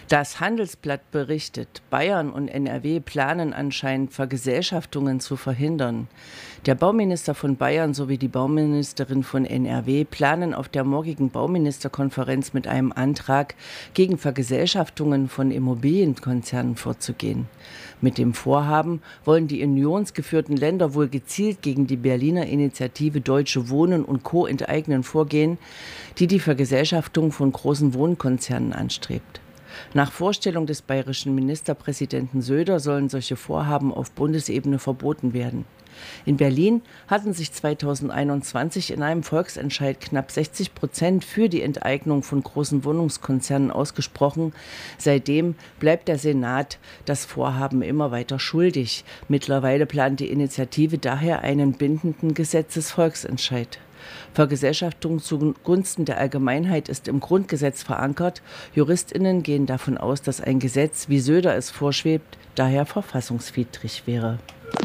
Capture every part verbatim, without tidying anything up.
Das Handelsblatt berichtet, Bayern und N R W planen anscheinend Vergesellschaftungen zu verhindern. Der Bauminister von Bayern sowie die Bauministerin von N R W planen auf der morgigen Bauministerkonferenz mit einem Antrag gegen Vergesellschaftungen von Immobilienkonzernen vorzugehen. Mit dem Vorhaben wollen die unionsgeführten Länder wohl gezielt gegen die Berliner Initiative Deutsche Wohnen und Co. enteignen vorgehen, die die Vergesellschaftung von großen Wohnkonzernen anstrebt. Nach Vorstellung des bayerischen Ministerpräsidenten Söder sollen solche Vorhaben auf Bundesebene verboten werden. In Berlin hatten sich zweitausendeinundzwanzig in einem Volksentscheid knapp sechzig Prozent für die Enteignung von großen Wohnungskonzernen ausgesprochen. Seitdem bleibt der Senat das Vorhaben immer weiter schuldig. Mittlerweile plant die Initiative daher einen bindenden Gesetzesvolksentscheid. Vergesellschaftung zugunsten der Allgemeinheit ist im Grundgesetz verankert. JuristInnen gehen davon aus, dass ein Gesetz, wie Söder es vorschwebt, daher verfassungswidrig wäre.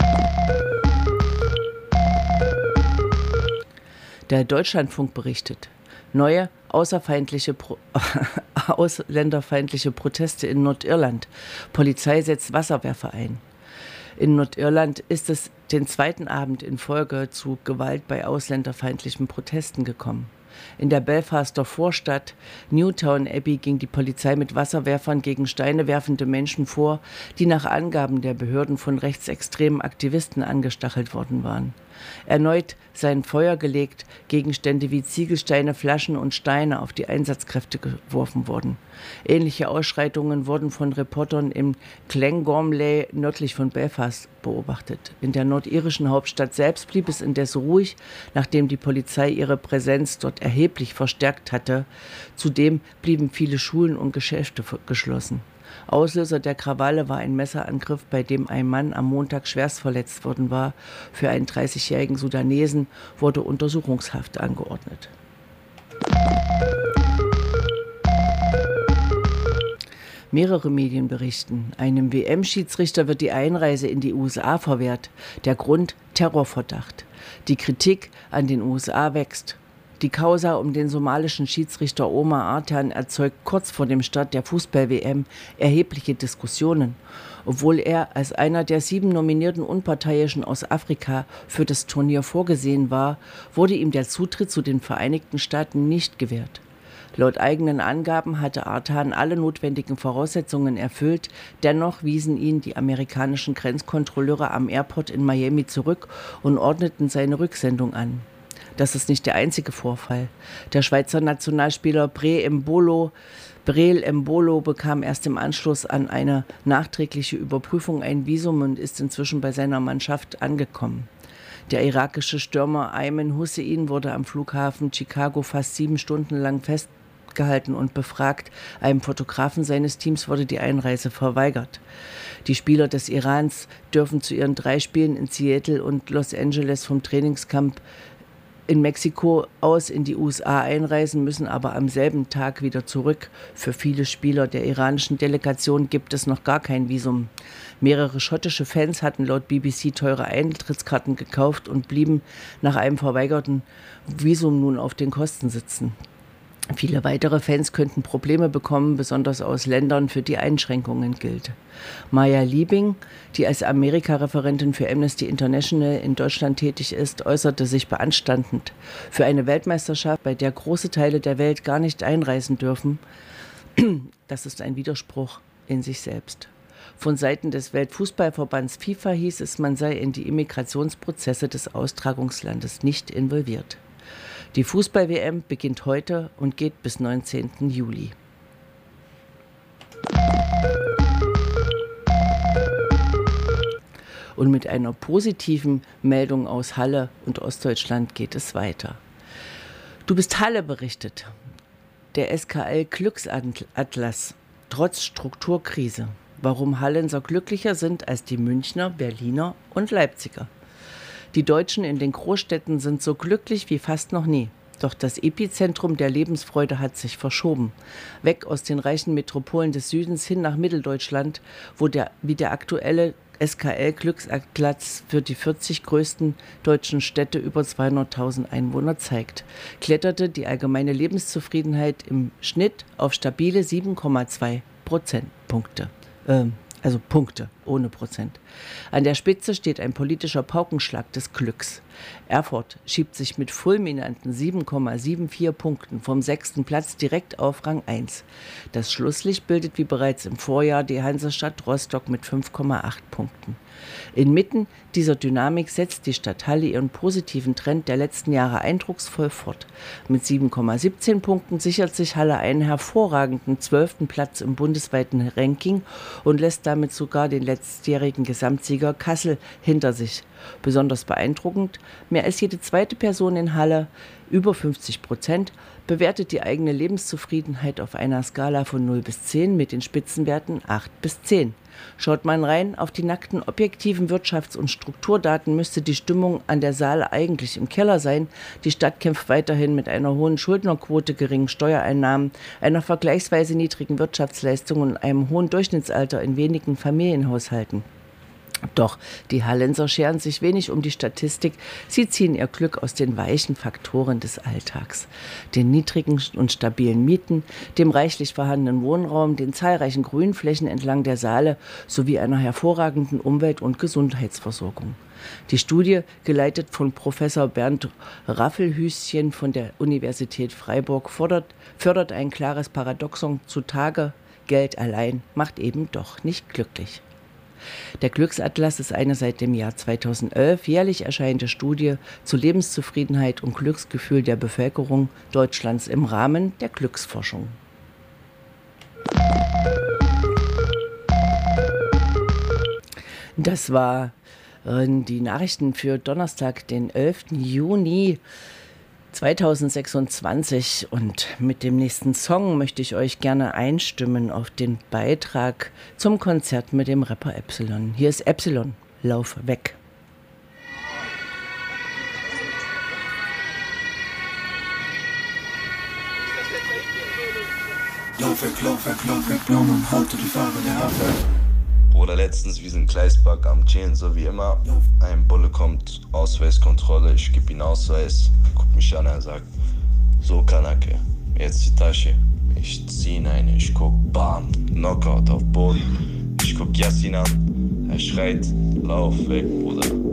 Der Deutschlandfunk berichtet, neue außerfeindliche Pro ausländerfeindliche Proteste in Nordirland. Polizei setzt Wasserwerfer ein. In Nordirland ist es den zweiten Abend in Folge zu Gewalt bei ausländerfeindlichen Protesten gekommen. In der Belfaster Vorstadt Newtown Abbey ging die Polizei mit Wasserwerfern gegen Steine werfende Menschen vor, die nach Angaben der Behörden von rechtsextremen Aktivisten angestachelt worden waren. Erneut seien Feuer gelegt, Gegenstände wie Ziegelsteine, Flaschen und Steine auf die Einsatzkräfte geworfen worden. Ähnliche Ausschreitungen wurden von Reportern im Glengormley nördlich von Belfast beobachtet. In der nordirischen Hauptstadt selbst blieb es indes ruhig, nachdem die Polizei ihre Präsenz dort erheblich verstärkt hatte. Zudem blieben viele Schulen und Geschäfte geschlossen. Auslöser der Krawalle war ein Messerangriff, bei dem ein Mann am Montag schwerst verletzt worden war. Für einen dreißigjährigen Sudanesen wurde Untersuchungshaft angeordnet. Mehrere Medien berichten, einem W M-Schiedsrichter wird die Einreise in die U S A verwehrt. Der Grund: Terrorverdacht. Die Kritik an den U S A wächst. Die Causa um den somalischen Schiedsrichter Omar Artan erzeugt kurz vor dem Start der Fußball-W M erhebliche Diskussionen. Obwohl er als einer der sieben nominierten Unparteiischen aus Afrika für das Turnier vorgesehen war, wurde ihm der Zutritt zu den Vereinigten Staaten nicht gewährt. Laut eigenen Angaben hatte Artan alle notwendigen Voraussetzungen erfüllt, dennoch wiesen ihn die amerikanischen Grenzkontrolleure am Airport in Miami zurück und ordneten seine Rücksendung an. Das ist nicht der einzige Vorfall. Der Schweizer Nationalspieler Breel Embolo, Breel Embolo bekam erst im Anschluss an eine nachträgliche Überprüfung ein Visum und ist inzwischen bei seiner Mannschaft angekommen. Der irakische Stürmer Ayman Hussein wurde am Flughafen Chicago fast sieben Stunden lang festgehalten und befragt. Einem Fotografen seines Teams wurde die Einreise verweigert. Die Spieler des Irans dürfen zu ihren drei Spielen in Seattle und Los Angeles vom Trainingscamp in Mexiko aus in die U S A einreisen, müssen aber am selben Tag wieder zurück. Für viele Spieler der iranischen Delegation gibt es noch gar kein Visum. Mehrere schottische Fans hatten laut B B C teure Eintrittskarten gekauft und blieben nach einem verweigerten Visum nun auf den Kosten sitzen. Viele weitere Fans könnten Probleme bekommen, besonders aus Ländern, für die Einschränkungen gilt. Maya Liebing, die als Amerika-Referentin für Amnesty International in Deutschland tätig ist, äußerte sich beanstandend. Für eine Weltmeisterschaft, bei der große Teile der Welt gar nicht einreisen dürfen, das ist ein Widerspruch in sich selbst. Von Seiten des Weltfußballverbands FIFA hieß es, man sei in die Immigrationsprozesse des Austragungslandes nicht involviert. Die Fußball-W M beginnt heute und geht bis neunzehnten Juli. Und mit einer positiven Meldung aus Halle und Ostdeutschland geht es weiter. Du bist Halle berichtet. Der S K L Glücksatlas trotz Strukturkrise. Warum Hallenser glücklicher sind als die Münchner, Berliner und Leipziger. Die Deutschen in den Großstädten sind so glücklich wie fast noch nie. Doch das Epizentrum der Lebensfreude hat sich verschoben. Weg aus den reichen Metropolen des Südens hin nach Mitteldeutschland, wo der, wie der aktuelle S K L-Glücksatlas für die vierzig größten deutschen Städte über zweihunderttausend Einwohner zeigt, kletterte die allgemeine Lebenszufriedenheit im Schnitt auf stabile sieben Komma zwei Prozentpunkte. Ähm, Also Punkte, ohne Prozent. An der Spitze steht ein politischer Paukenschlag des Glücks. Erfurt schiebt sich mit fulminanten sieben Komma vierundsiebzig Punkten vom sechsten Platz direkt auf Rang eins. Das Schlusslicht bildet wie bereits im Vorjahr die Hansestadt Rostock mit fünf Komma acht Punkten. Inmitten dieser Dynamik setzt die Stadt Halle ihren positiven Trend der letzten Jahre eindrucksvoll fort. Mit sieben Komma siebzehn Punkten sichert sich Halle einen hervorragenden zwölften Platz im bundesweiten Ranking und lässt damit sogar den letztjährigen Gesamtsieger Kassel hinter sich. Besonders beeindruckend, mehr als jede zweite Person in Halle, über fünfzig Prozent, bewertet die eigene Lebenszufriedenheit auf einer Skala von null bis zehn mit den Spitzenwerten acht bis zehn. Schaut man rein auf die nackten objektiven Wirtschafts- und Strukturdaten, müsste die Stimmung an der Saale eigentlich im Keller sein. Die Stadt kämpft weiterhin mit einer hohen Schuldnerquote, geringen Steuereinnahmen, einer vergleichsweise niedrigen Wirtschaftsleistung und einem hohen Durchschnittsalter in wenigen Familienhaushalten. Doch die Hallenser scheren sich wenig um die Statistik, sie ziehen ihr Glück aus den weichen Faktoren des Alltags. Den niedrigen und stabilen Mieten, dem reichlich vorhandenen Wohnraum, den zahlreichen Grünflächen entlang der Saale sowie einer hervorragenden Umwelt- und Gesundheitsversorgung. Die Studie, geleitet von Professor Bernd Raffelhüschen von der Universität Freiburg, fordert, fördert ein klares Paradoxon zutage: Geld allein macht eben doch nicht glücklich. Der Glücksatlas ist eine seit dem Jahr zweitausendelf jährlich erscheinende Studie zur Lebenszufriedenheit und Glücksgefühl der Bevölkerung Deutschlands im Rahmen der Glücksforschung. Das waren die Nachrichten für Donnerstag, den elften Juni zweitausendsechsundzwanzig, und mit dem nächsten Song möchte ich euch gerne einstimmen auf den Beitrag zum Konzert mit dem Rapper Epsilon. Hier ist Epsilon, Lauf weg. Lauf weg, lauf weg, lauf weg, Blumen, halte die Farbe der Haare. Bruder, letztens, wir sind Gleispark am Chillen, so wie immer. Ein Bulle kommt, Ausweiskontrolle, ich geb ihn Ausweis. Guck mich an, er sagt, so Kanake, jetzt die Tasche. Ich zieh ihn ein, ich guck, bam, Knockout auf Boden. Ich guck Yassin an, er schreit, lauf weg, Bruder.